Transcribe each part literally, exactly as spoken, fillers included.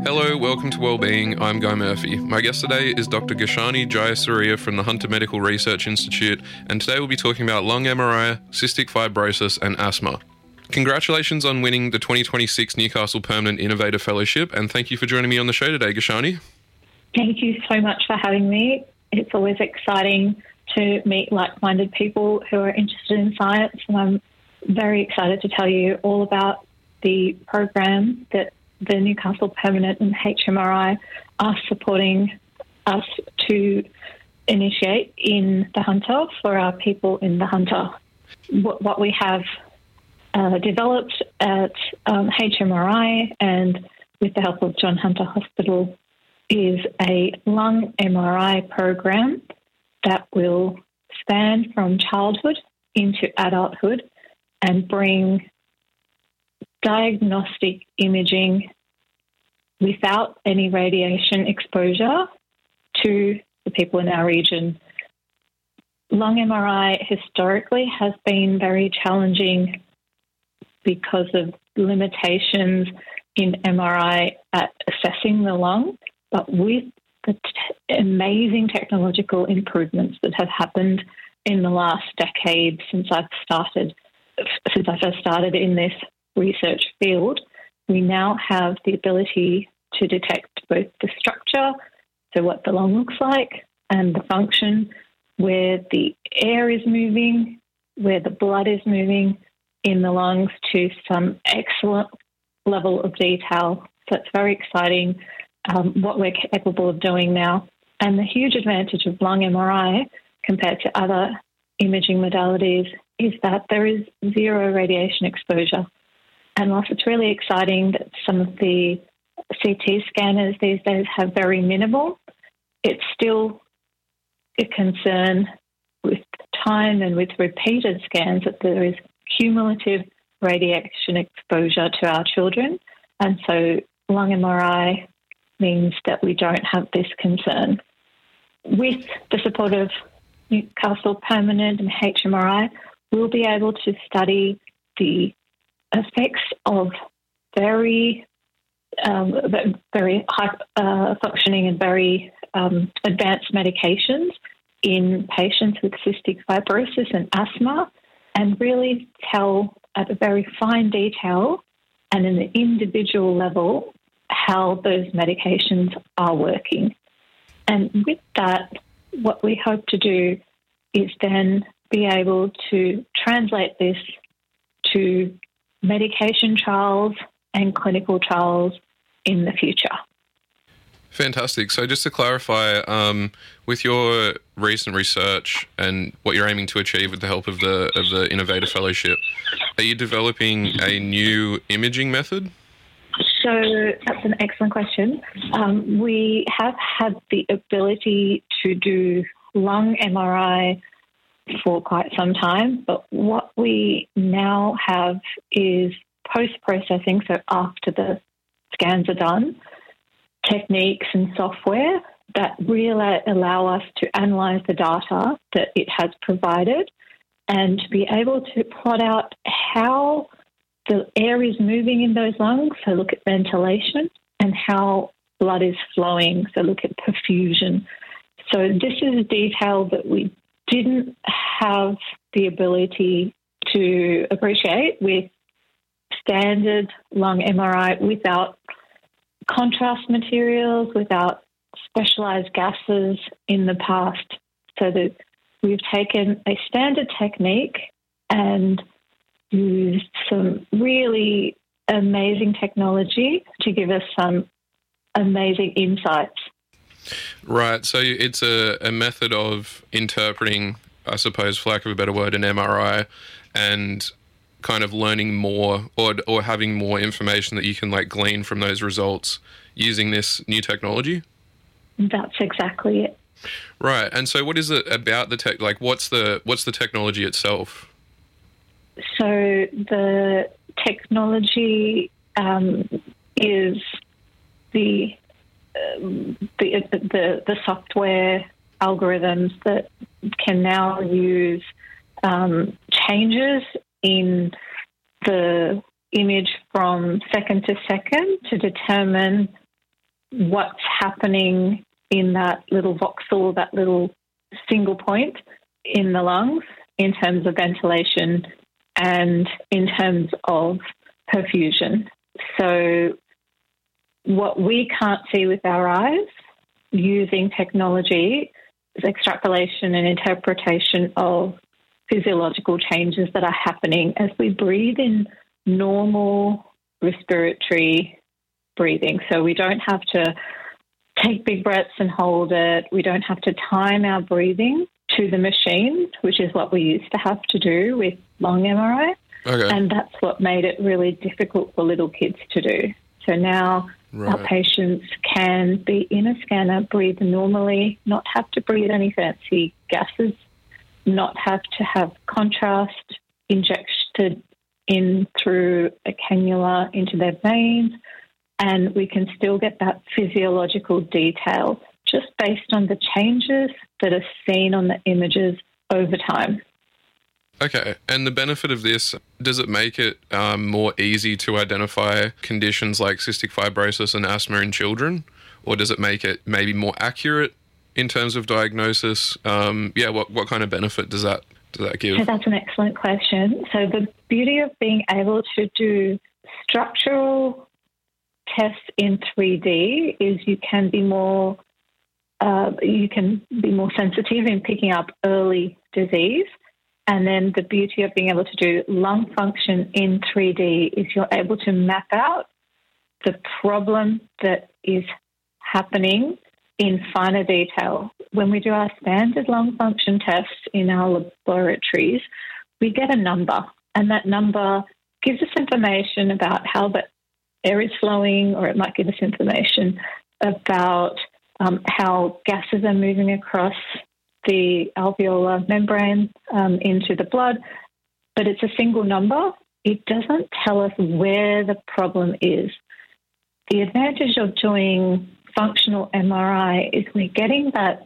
Hello, welcome to Wellbeing. I'm Guy Murphy. My guest today is Doctor Gashani Jayasuriya from the Hunter Medical Research Institute, and today we'll be talking about lung M R I, cystic fibrosis, and asthma. Congratulations on winning the twenty twenty-six Newcastle Permanent Innovator Fellowship, and thank you for joining me on the show today, Gashani. Thank you so much for having me. It's always exciting to meet like-minded people who are interested in science, and I'm very excited to tell you all about the program that the Newcastle Permanent and H M R I are supporting us to initiate in the Hunter for our people in the Hunter. What, what we have uh, developed at um, H M R I and with the help of John Hunter Hospital is a lung M R I program that will span from childhood into adulthood and bring diagnostic imaging without any radiation exposure to the people in our region. Lung M R I historically has been very challenging because of limitations in M R I at assessing the lung, but with the t- amazing technological improvements that have happened in the last decade since I've started, since I first started in this research field, we now have the ability to detect both the structure, so what the lung looks like, and the function, where the air is moving, where the blood is moving in the lungs to some excellent level of detail. So it's very exciting um, what we're capable of doing now. And the huge advantage of lung M R I compared to other imaging modalities is that there is zero radiation exposure. And whilst it's really exciting that some of the C T scanners these days have very minimal, it's still a concern with time and with repeated scans that there is cumulative radiation exposure to our children. And so lung M R I means that we don't have this concern. With the support of Newcastle Permanent and H M R I, we'll be able to study the effects of very, um, very high uh, functioning and very um, advanced medications in patients with cystic fibrosis and asthma, and really tell at a very fine detail and in an individual level how those medications are working. And with that, what we hope to do is then be able to translate this to medication trials and clinical trials in the future. Fantastic. So just to clarify, um, with your recent research and what you're aiming to achieve with the help of the of the Innovator Fellowship, are you developing a new imaging method? So that's an excellent question. Um, we have had the ability to do lung M R I for quite some time, but what we now have is post-processing, so after the scans are done, techniques and software that really allow us to analyse the data that it has provided and to be able to plot out how the air is moving in those lungs, so look at ventilation, and how blood is flowing, so look at perfusion. So this is detail that we didn't have the ability to appreciate with standard lung M R I without contrast materials, without specialised gases in the past. So that we've taken a standard technique and used some really amazing technology to give us some amazing insights. Right, so it's a, a method of interpreting, I suppose, for lack of a better word, an M R I and kind of learning more or or having more information that you can like glean from those results using this new technology? That's exactly it. Right, and so what is it about the tech, like what's the what's the technology itself? So the technology um, is the Um, the, the the software algorithms that can now use um, changes in the image from second to second to determine what's happening in that little voxel, that little single point in the lungs in terms of ventilation and in terms of perfusion. So what we can't see with our eyes, using technology, is extrapolation and interpretation of physiological changes that are happening as we breathe in normal respiratory breathing. So we don't have to take big breaths and hold it. We don't have to time our breathing to the machine, which is what we used to have to do with lung M R I. Okay. And that's what made it really difficult for little kids to do. So now Right. our patients can be in a scanner, breathe normally, not have to breathe any fancy gases, not have to have contrast injected in through a cannula into their veins, and we can still get that physiological detail just based on the changes that are seen on the images over time. Okay, and the benefit of this, does it make it um, more easy to identify conditions like cystic fibrosis and asthma in children? Or does it make it maybe more accurate in terms of diagnosis? Um, yeah, what, what kind of benefit does that does that give? So that's an excellent question. So the beauty of being able to do structural tests in three D is you can be more uh, you can be more sensitive in picking up early disease. And then the beauty of being able to do lung function in three D is you're able to map out the problem that is happening in finer detail. When we do our standard lung function tests in our laboratories, we get a number, and that number gives us information about how the air is flowing, or it might give us information about um, how gases are moving across the alveolar membrane um, into the blood, but it's a single number. It doesn't tell us where the problem is. The advantage of doing functional M R I is we're getting that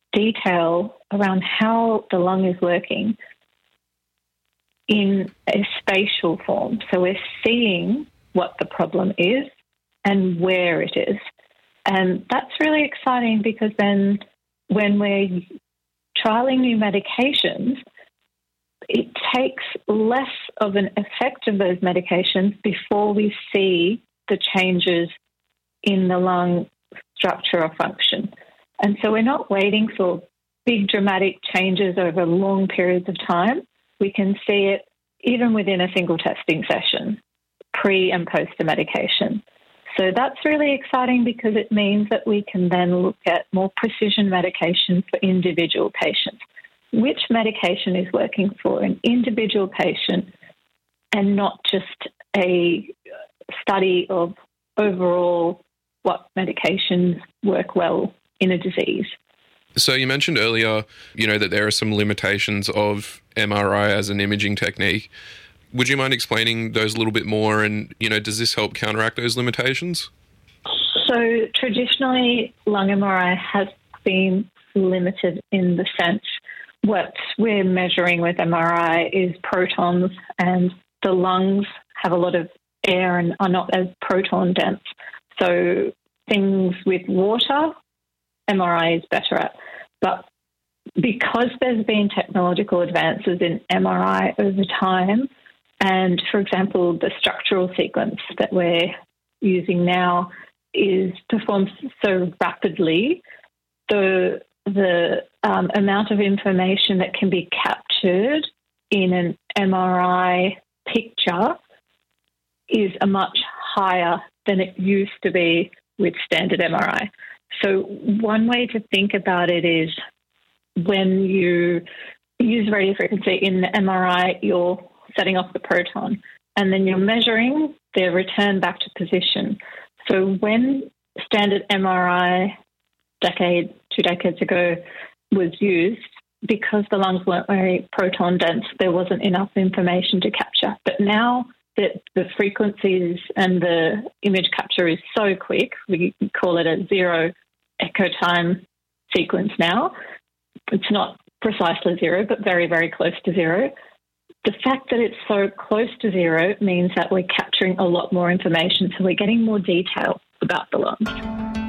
detail around how the lung is working in a spatial form. So we're seeing what the problem is and where it is. And that's really exciting, because then when we're trialing new medications, it takes less of an effect of those medications before we see the changes in the lung structure or function. And so we're not waiting for big dramatic changes over long periods of time. We can see it even within a single testing session, pre and post the medication. So that's really exciting, because it means that we can then look at more precision medication for individual patients. Which medication is working for an individual patient, and not just a study of overall what medications work well in a disease. So you mentioned earlier, you know, that there are some limitations of M R I as an imaging technique. Would you mind explaining those a little bit more, and, you know, does this help counteract those limitations? So traditionally, lung M R I has been limited in the sense what we're measuring with M R I is protons, and the lungs have a lot of air and are not as proton dense. So things with water, M R I is better at. But because there's been technological advances in M R I over time, and, for example, the structural sequence that we're using now is performed so rapidly, the the um, amount of information that can be captured in an M R I picture is a much higher than it used to be with standard M R I. So one way to think about it is when you use radiofrequency in the M R I, you're setting off the proton, and then you're measuring their return back to position. So when standard M R I decade, two decades ago was used, because the lungs weren't very proton dense, there wasn't enough information to capture. But now that the frequencies and the image capture is so quick, we call it a zero echo time sequence now. It's not precisely zero, but very, very close to zero. The fact that it's so close to zero means that we're capturing a lot more information, so we're getting more detail about the lungs.